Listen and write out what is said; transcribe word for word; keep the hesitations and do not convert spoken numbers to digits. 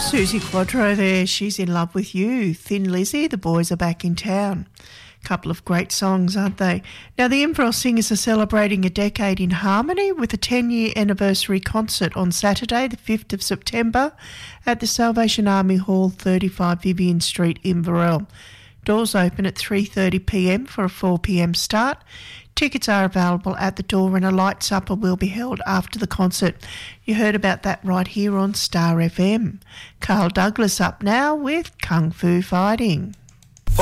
Susie Quadro there, She's in Love with You. Thin Lizzy, The Boys Are Back in Town. Couple of great songs, aren't they? Now, the Inverell Singers are celebrating a decade in harmony with a ten-year anniversary concert on Saturday, the fifth of September, at the Salvation Army Hall, thirty-five Vivian Street, Inverell. Doors open at three thirty p m for a four p m start. Tickets are available at the door and a light supper will be held after the concert. You heard about that right here on Star F M. Carl Douglas up now with Kung Fu Fighting.